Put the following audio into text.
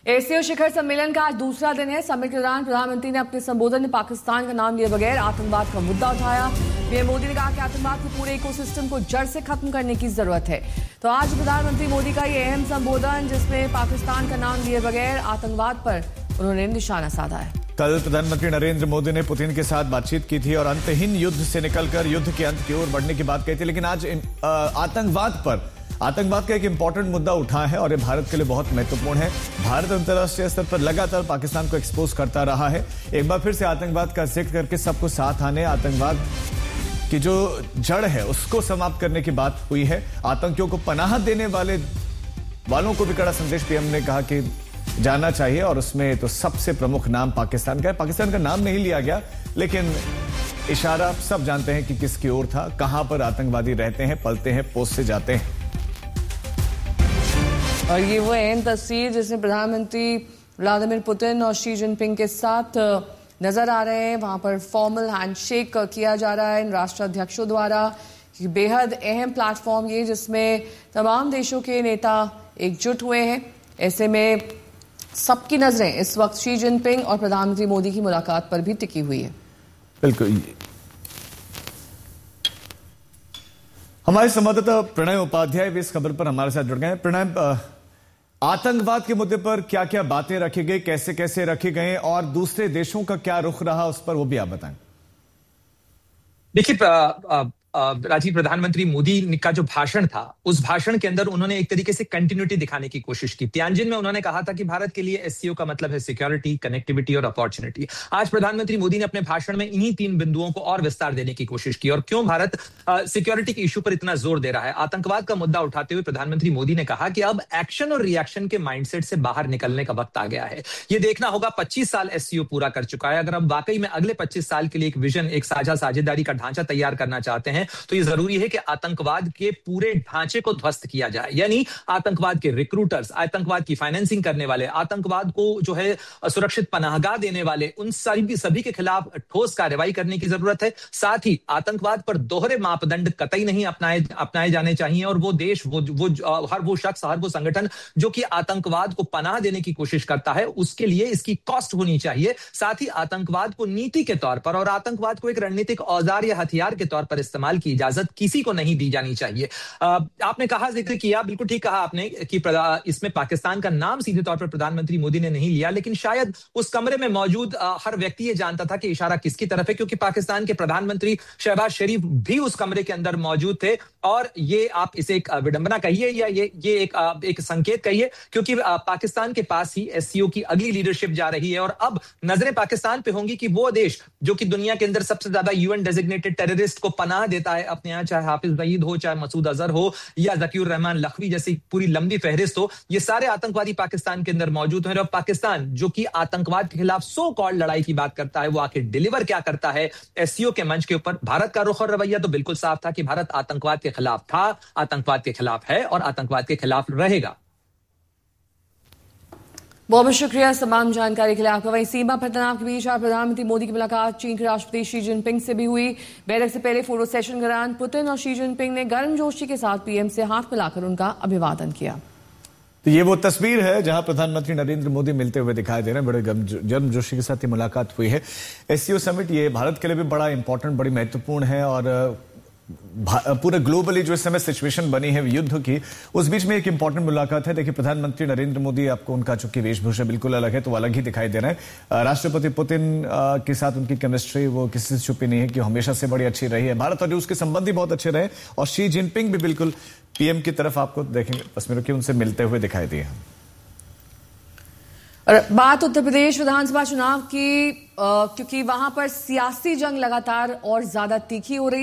SCO शिखर सम्मेलन का आज दूसरा दिन है। समिट के दौरान प्रधानमंत्री ने अपने संबोधन में पाकिस्तान का नाम लिए बगैर आतंकवाद का मुद्दा उठाया। पीएम मोदी ने कहा कि आतंकवाद के पूरे इकोसिस्टम को जड़ से खत्म करने की जरूरत है। तो आज प्रधानमंत्री मोदी का ये अहम संबोधन, जिसमें पाकिस्तान का नाम लिए बगैर आतंकवाद पर उन्होंने निशाना साधा है। कल प्रधानमंत्री नरेंद्र मोदी ने पुतिन के साथ बातचीत की थी और अंतहीन युद्ध से निकलकर युद्ध के अंत की ओर बढ़ने की बात कही थी। लेकिन आज आतंकवाद का एक इंपॉर्टेंट मुद्दा उठा है और ये भारत के लिए बहुत महत्वपूर्ण है। भारत अंतर्राष्ट्रीय स्तर पर लगातार पाकिस्तान को एक्सपोज करता रहा है। एक बार फिर से आतंकवाद का जिक्र करके सबको साथ आने, आतंकवाद की जो जड़ है उसको समाप्त करने की बात हुई है। आतंकियों को पनाह देने वालों को भी कड़ा संदेश पीएम ने कहा कि जाना चाहिए, और उसमें तो सबसे प्रमुख नाम पाकिस्तान का है। पाकिस्तान का नाम नहीं लिया गया, लेकिन इशारा सब जानते हैं कि किसकी ओर था, कहां पर आतंकवादी रहते हैं, पलते हैं, पोस्ट से जाते हैं। और ये वो अहम तस्वीर जिसमें प्रधानमंत्री व्लादिमीर पुतिन और शी जिनपिंग के साथ नजर आ रहे हैं। वहां पर फॉर्मल हैंडशेक किया जा रहा है इन राष्ट्राध्यक्षों द्वारा। बेहद अहम प्लेटफॉर्म ये, जिसमें तमाम देशों के नेता एकजुट हुए हैं। ऐसे में सबकी नजरें इस वक्त शी जिनपिंग और प्रधानमंत्री मोदी की मुलाकात पर भी टिकी हुई है। बिल्कुल। हमारे संवाददाता प्रणय उपाध्याय भी इस खबर पर हमारे साथ जुड़ गए हैं। प्रणय, आतंकवाद के मुद्दे पर क्या क्या बातें रखी गई, कैसे कैसे रखे गए, और दूसरे देशों का क्या रुख रहा उस पर वो भी आप बताएं। देखिए राजीव, प्रधानमंत्री मोदी का जो भाषण था, उस भाषण के अंदर उन्होंने एक तरीके से कंटिन्यूटी दिखाने की कोशिश की। तियानजिन में उन्होंने कहा था कि भारत के लिए एससीओ का मतलब है सिक्योरिटी, कनेक्टिविटी और अपॉर्चुनिटी। आज प्रधानमंत्री मोदी ने अपने भाषण में इन्हीं तीन बिंदुओं को और विस्तार देने की कोशिश की। और क्यों भारत सिक्योरिटी के इशू पर इतना जोर दे रहा है, आतंकवाद का मुद्दा उठाते हुए प्रधानमंत्री मोदी ने कहा कि अब एक्शन और रिएक्शन के माइंडसेट से बाहर निकलने का वक्त आ गया है। ये देखना होगा, 25 साल एससीओ पूरा कर चुका है। अगर हम वाकई में अगले 25 साल के लिए एक विजन, एक साझेदारी का ढांचा तैयार करना चाहते हैं, तो ये जरूरी है कि आतंकवाद के पूरे ढांचे को ध्वस्त किया जाए। यानी आतंकवाद के रिक्रूटर्स, आतंकवाद की फाइनेंसिंग करने वाले, आतंकवाद को जो है सुरक्षित पनाहगाह देने वाले, उन सभी के खिलाफ ठोस कार्रवाई करने की जरूरत है। साथ ही आतंकवाद पर दोहरे मापदंड कतई नहीं अपनाए जाने चाहिए। और वो देश, हर वो शख्स, हर वो संगठन जो कि आतंकवाद को पनाह देने की कोशिश करता है, उसके लिए इसकी कॉस्ट होनी चाहिए। साथ ही आतंकवाद को नीति के तौर पर और आतंकवाद को एक रणनीतिक औजार या हथियार के तौर पर इस्तेमाल की इजाजत किसी को नहीं दी जानी चाहिए। आपने कहा, जिक्र किया, बिल्कुल ठीक कहा आपने कि इसमें पाकिस्तान का नाम सीधे तौर पर प्रधानमंत्री मोदी ने नहीं लिया, लेकिन शायद उस कमरे में मौजूद हर व्यक्ति ये जानता था कि इशारा किसकी तरफ है, क्योंकि पाकिस्तान के प्रधानमंत्री शहबाज शरीफ भी उस कमरे के अंदर मौजूद थे। और ये आप इसे एक विडंबना कहिए या ये एक संकेत कहिए, क्योंकि पाकिस्तान के पास ही एससीओ की अगली लीडरशिप जा रही है। और अब नजरें पाकिस्तान पे होंगी कि वो देश जो कि दुनिया के अंदर सबसे ज्यादा यूएन डेजिग्नेटेड टेररिस्ट को पनाह देता है अपने यहाँ, चाहे हाफिज सईद हो, चाहे मसूद अजहर हो, या ज़कीउर रहमान लखवी जैसी पूरी लंबी फहरिस्त हो, ये सारे आतंकवादी पाकिस्तान के अंदर मौजूद हैं। और पाकिस्तान जो कि आतंकवाद के खिलाफ सो कॉल्ड लड़ाई की बात करता है, वो आखिर डिलीवर क्या करता है एससीओ के मंच के ऊपर? भारत का रुख और रवैया तो बिल्कुल साफ था कि भारत आतंकवाद के खिलाफ था, आतंकवाद के खिलाफ है और आतंकवाद के खिलाफ रहेगा। बहुत बहुत शुक्रिया तमाम जानकारी के लिए आपका। वहीं सीमा पर तनाव के बीच आज प्रधानमंत्री मोदी की मुलाकात चीन के राष्ट्रपति शी जिनपिंग से भी हुई। बैठक से पहले फोटो सेशन के दौरान पुतिन और शी जिनपिंग ने गर्मजोशी के साथ पीएम से हाथ मिलाकर उनका अभिवादन किया। तो ये वो तस्वीर है जहां प्रधानमंत्री नरेंद्र मोदी मिलते हुए दिखाई दे रहे हैं। बड़े गर्मजोशी के साथ ये मुलाकात हुई है। एससीओ समिट ये भारत के लिए भी बड़ा इंपॉर्टेंट, बड़ी महत्वपूर्ण है। और पूरे ग्लोबली जो इस समय सिचुएशन बनी है युद्ध की, उस बीच में एक इंपॉर्टेंट मुलाकात है। देखिए, प्रधानमंत्री नरेंद्र मोदी, आपको उनका चूंकि वेशभूषा बिल्कुल अलग है तो अलग ही दिखाई दे रहा है। राष्ट्रपति पुतिन के साथ उनकी केमिस्ट्री वो किसी से छुपी नहीं है कि हमेशा से बड़ी अच्छी रही है। भारत और रूस के संबंध भी बहुत अच्छे रहे। और शी जिनपिंग भी बिल्कुल पीएम की तरफ आपको देखेंगे तस्वीरों की, उनसे मिलते हुए दिखाई दिए। और बात उत्तर प्रदेश विधानसभा चुनाव की, क्योंकि वहां पर सियासी जंग लगातार और ज्यादा तीखी हो रही है।